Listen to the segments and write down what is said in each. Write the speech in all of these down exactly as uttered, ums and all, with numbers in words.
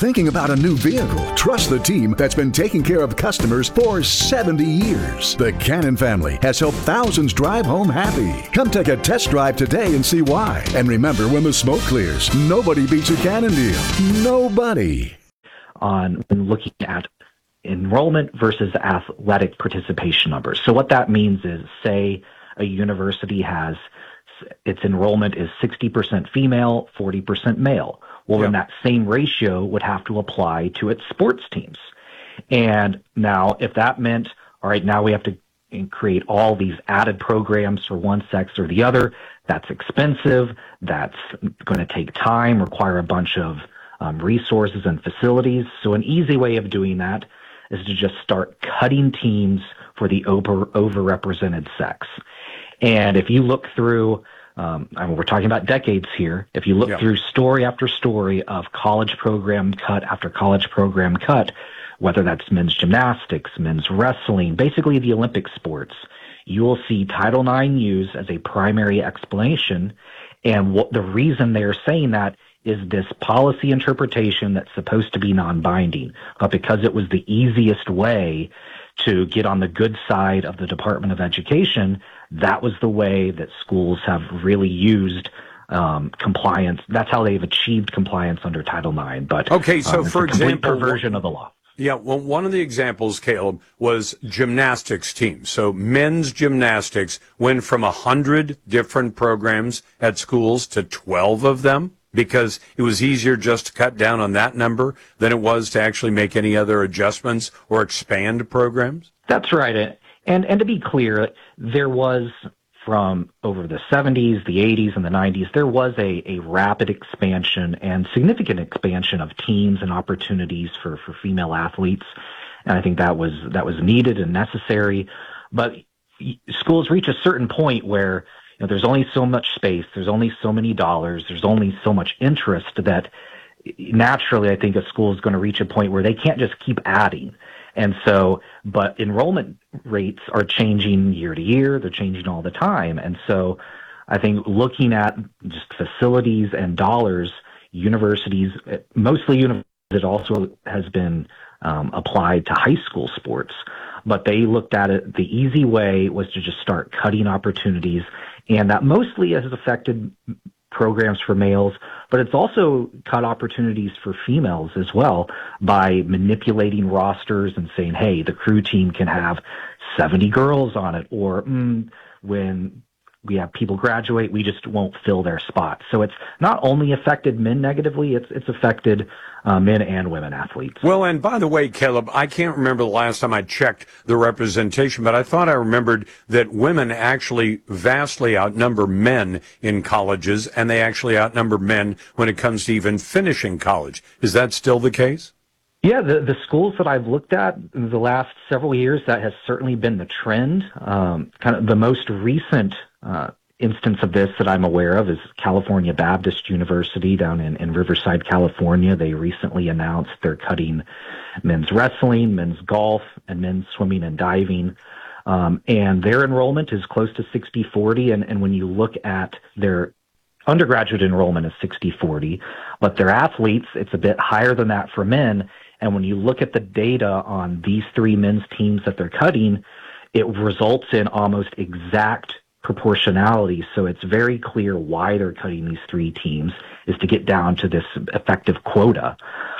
Thinking about a new vehicle? Trust the team that's been taking care of customers for seventy years. The Cannon family has helped thousands drive home happy. Come take a test drive today and see why. And remember, when the smoke clears, nobody beats a Cannon deal. Nobody. On looking at enrollment versus athletic participation numbers. So what that means is, say a university has its enrollment is sixty percent female, forty percent male. Well, yep. Then that same ratio would have to apply to its sports teams. And now if that meant, all right, now we have to create all these added programs for one sex or the other, that's expensive, that's going to take time, require a bunch of um, resources and facilities. So an easy way of doing that is to just start cutting teams for the over, overrepresented sex. And if you look through, um, I mean, we're talking about decades here. If you look yeah. through story after story of college program cut after college program cut, whether that's men's gymnastics, men's wrestling, basically the Olympic sports, you will see Title nine used as a primary explanation. And what the reason they're saying that is this policy interpretation that's supposed to be non-binding, but because it was the easiest way to get on the good side of the Department of Education, that was the way that schools have really used um, compliance. That's how they've achieved compliance under Title nine. But okay, so um, for it's a example, perversion of the law. Yeah, well, one of the examples, Caleb, was gymnastics teams. So men's gymnastics went from one hundred different programs at schools to twelve of them, because it was easier just to cut down on that number than it was to actually make any other adjustments or expand programs? That's right. And and to be clear, there was, from over the seventies, the eighties, and the nineties, there was a, a rapid expansion and significant expansion of teams and opportunities for, for female athletes. And I think that was that was needed and necessary. But schools reach a certain point where you know, there's only so much space, there's only so many dollars, there's only so much interest that naturally I think a school is going to reach a point where they can't just keep adding. And so, but enrollment rates are changing year to year, they're changing all the time. And so I think looking at just facilities and dollars, universities, mostly universities, it also has been um, applied to high school sports. But they looked at it, the easy way was to just start cutting opportunities, and that mostly has affected programs for males, but it's also cut opportunities for females as well by manipulating rosters and saying, hey, the crew team can have seventy girls on it, or mm, when we have people graduate, we just won't fill their spots. So it's not only affected men negatively, it's it's affected uh, men and women athletes. Well, and by the way, Caleb, I can't remember the last time I checked the representation, but I thought I remembered that women actually vastly outnumber men in colleges, and they actually outnumber men when it comes to even finishing college. Is that still the case? Yeah, the, the schools that I've looked at in the last several years, that has certainly been the trend. Um, kind of the most recent uh, instance of this that I'm aware of is California Baptist University down in, in Riverside, California. They recently announced they're cutting men's wrestling, men's golf, and men's swimming and diving. Um, and their enrollment is close to sixty forty. And, and when you look at their undergraduate enrollment is sixty forty, but their athletes, it's a bit higher than that for men. And when you look at the data on these three men's teams that they're cutting, it results in almost exact proportionality. So it's very clear why they're cutting these three teams is to get down to this effective quota.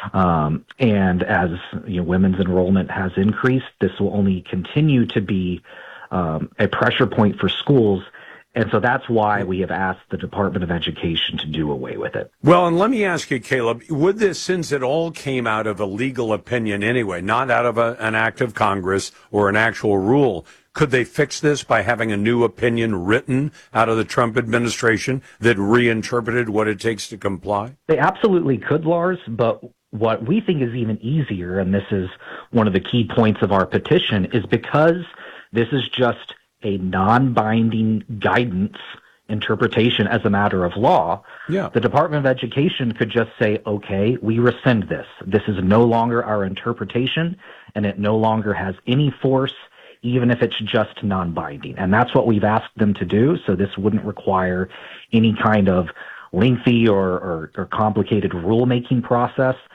Um, and as you know, women's enrollment has increased, this will only continue to be um, a pressure point for schools. And so that's why we have asked the Department of Education to do away with it. Well, and let me ask you, Caleb, would this, since it all came out of a legal opinion anyway, not out of a, an act of Congress or an actual rule, could they fix this by having a new opinion written out of the Trump administration that reinterpreted what it takes to comply? They absolutely could, Lars, but what we think is even easier, and this is one of the key points of our petition, is because this is just a non-binding guidance interpretation as a matter of law, yeah. The Department of Education could just say, okay, we rescind this. This is no longer our interpretation, and it no longer has any force, even if it's just non-binding. And that's what we've asked them to do, so this wouldn't require any kind of lengthy or, or, or complicated rulemaking process.